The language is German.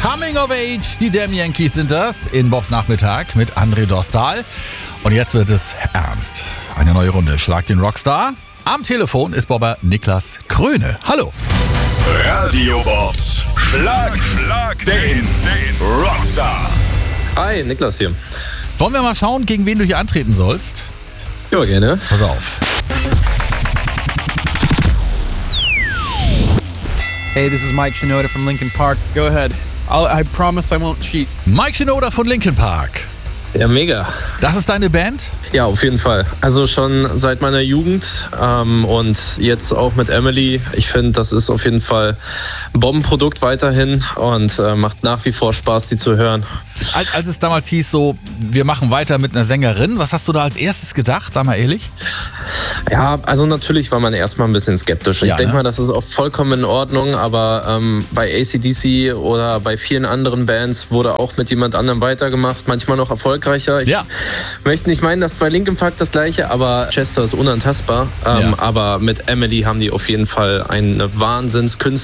Coming of Age, die Damn Yankees sind das, in Bobs Nachmittag mit André Dostal. Und jetzt wird es ernst. Eine neue Runde, Schlag den Rockstar. Am Telefon ist Bobber Niklas Kröne. Hallo. Radio Bobs, Schlag den Rockstar. Hi, Niklas hier. Wollen wir mal schauen, gegen wen du hier antreten sollst? Ja, gerne. Pass auf. Hey, this is Mike Shinoda from Linkin Park. Go ahead. I promise I won't cheat. Mike Shinoda von Linkin Park. Ja, mega. Das ist deine Band? Ja, auf jeden Fall. Also schon seit meiner Jugend und jetzt auch mit Emily. Ich finde, das ist auf jeden Fall ein Bombenprodukt weiterhin und macht nach wie vor Spaß, die zu hören. Als es damals hieß so, wir machen weiter mit einer Sängerin, was hast du da als erstes gedacht, sag mal ehrlich? Ja, also natürlich war man erstmal ein bisschen skeptisch. Ich denke mal, das ist auch vollkommen in Ordnung, aber bei AC/DC oder bei vielen anderen Bands wurde auch mit jemand anderem weitergemacht, manchmal noch erfolgreicher. Ich möchte nicht meinen, dass bei Linkin Park das Gleiche, aber Chester ist unantastbar. Aber mit Emily haben die auf jeden Fall eine Wahnsinnskünstlerin